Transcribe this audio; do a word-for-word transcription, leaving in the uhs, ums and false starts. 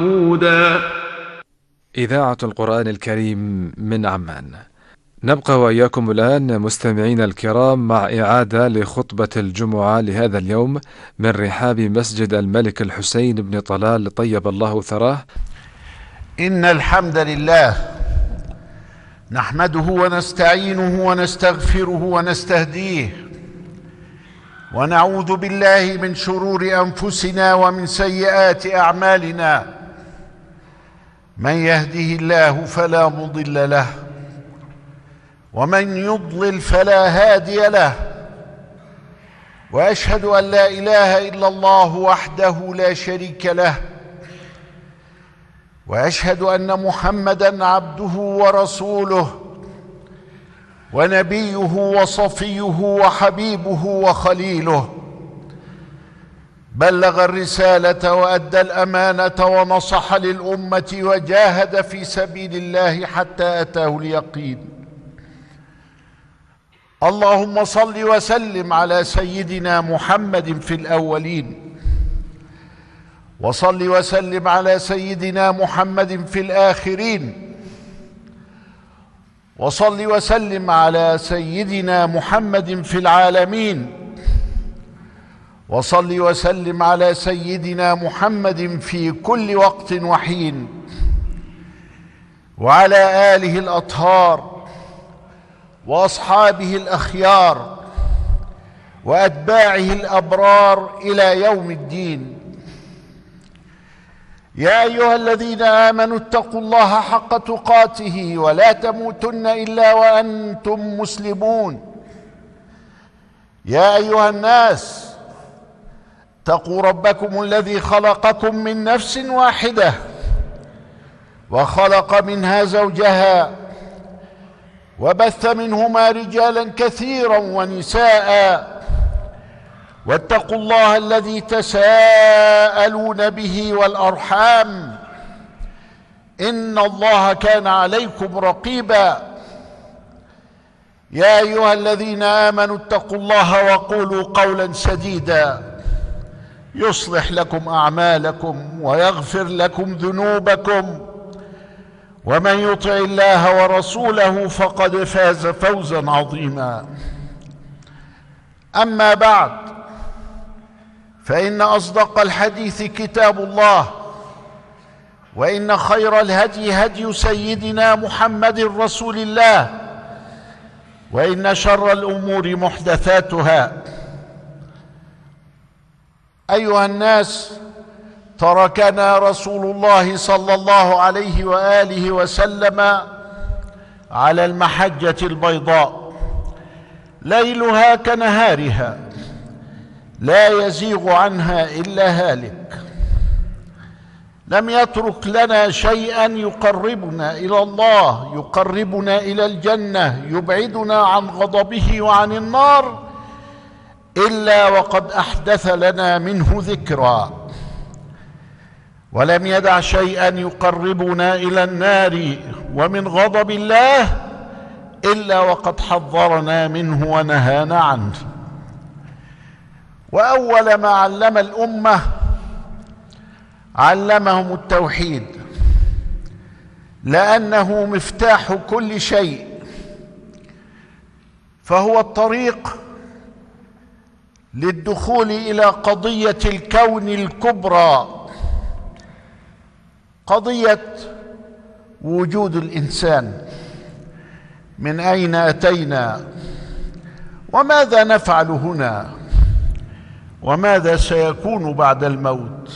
هودا. إذاعة القرآن الكريم من عمان. نبقى وإياكم الآن مستمعين الكرام مع إعادة لخطبة الجمعة لهذا اليوم من رحاب مسجد الملك الحسين بن طلال طيب الله ثراه. إن الحمد لله نحمده ونستعينه ونستغفره ونستهديه، ونعوذ بالله من شرور أنفسنا ومن سيئات أعمالنا. من يهده الله فلا مضل له، ومن يضلل فلا هادي له، وأشهد أن لا إله إلا الله وحده لا شريك له، وأشهد أن محمدًا عبده ورسوله ونبيه وصفيه وحبيبه وخليله. بلغ الرسالة وأدى الأمانة ونصح للأمة وجاهد في سبيل الله حتى أتاه اليقين. اللهم صل وسلم على سيدنا محمد في الأولين، وصل وسلم على سيدنا محمد في الآخرين، وصل وسلم على سيدنا محمد في العالمين، وصل وسلم على سيدنا محمد في كل وقت وحين، وعلى آله الأطهار وأصحابه الأخيار وأتباعه الأبرار إلى يوم الدين. يا أيها الذين آمنوا اتقوا الله حق تقاته ولا تموتن إلا وأنتم مسلمون. يا أيها الناس اتقوا ربكم الذي خلقكم من نفس واحدة وخلق منها زوجها وبث منهما رجالا كثيرا ونساء، واتقوا الله الذي تساءلون به والأرحام إن الله كان عليكم رقيبا. يا أيها الذين آمنوا اتقوا الله وقولوا قولا سديدا يصلح لكم أعمالكم ويغفر لكم ذنوبكم، ومن يطع الله ورسوله فقد فاز فوزا عظيما. أما بعد، فإن أصدق الحديث كتاب الله، وإن خير الهدي هدي سيدنا محمد رسول الله، وإن شر الأمور محدثاتها. أيها الناس، تركنا رسول الله صلى الله عليه وآله وسلم على المحجة البيضاء ليلها كنهارها لا يزيغ عنها إلا هالك. لم يترك لنا شيئا يقربنا إلى الله، يقربنا إلى الجنة، يبعدنا عن غضبه وعن النار، إلا وقد أحدث لنا منه ذكرا. ولم يدع شيئا يقربنا إلى النار ومن غضب الله إلا وقد حذرنا منه ونهانا عنه. وأول ما علم الأمة علمهم التوحيد، لأنه مفتاح كل شيء، فهو الطريق للدخول إلى قضية الكون الكبرى، قضية وجود الإنسان. من أين أتينا؟ وماذا نفعل هنا؟ وماذا سيكون بعد الموت؟